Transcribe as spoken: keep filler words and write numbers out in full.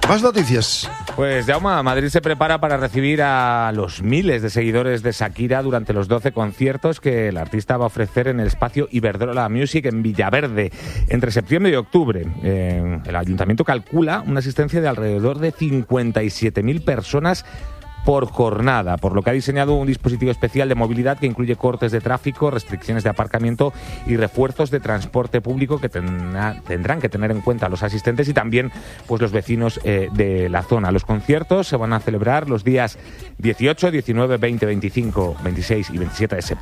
Más noticias. Pues Jaume, Madrid se prepara para recibir a los miles de seguidores de Shakira durante los doce conciertos que el artista va a ofrecer en el espacio Iberdrola Music en Villaverde entre septiembre y octubre. Eh, el ayuntamiento calcula una asistencia de alrededor de cincuenta y siete mil personas por jornada, por lo que ha diseñado un dispositivo especial de movilidad que incluye cortes de tráfico, restricciones de aparcamiento y refuerzos de transporte público que tendrá, tendrán que tener en cuenta los asistentes y también pues los vecinos eh, de la zona. Los conciertos se van a celebrar los días dieciocho, diecinueve, veinte, veinticinco, veintiséis y veintisiete de septiembre.